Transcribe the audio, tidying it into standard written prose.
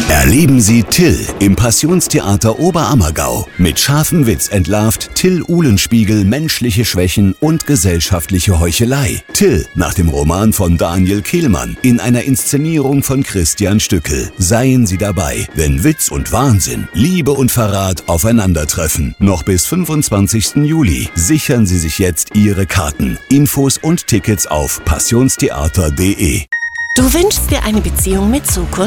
Erleben Sie Till im Passionstheater Oberammergau. Mit scharfem Witz entlarvt Till Uhlenspiegel menschliche Schwächen und gesellschaftliche Heuchelei. Till nach dem Roman von Daniel Kehlmann in einer Inszenierung von Christian Stückel. Seien Sie dabei, wenn Witz und Wahnsinn, Liebe und Verrat aufeinandertreffen. Noch bis 25. Juli. Sichern Sie sich jetzt Ihre Karten. Infos und Tickets auf passionstheater.de. Du wünschst dir eine Beziehung mit Zukunft?